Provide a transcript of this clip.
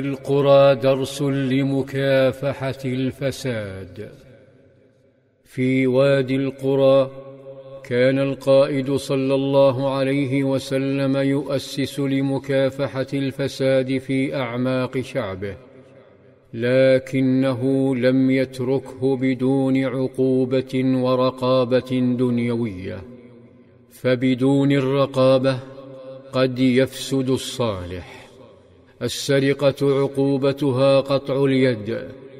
القرى درس لمكافحة الفساد. في وادي القرى كان القائد صلى الله عليه وسلم يؤسس لمكافحة الفساد في أعماق شعبه، لكنه لم يتركه بدون عقوبة ورقابة دنيوية، فبدون الرقابة قد يفسد الصالح. السرقة عقوبتها قطع اليد،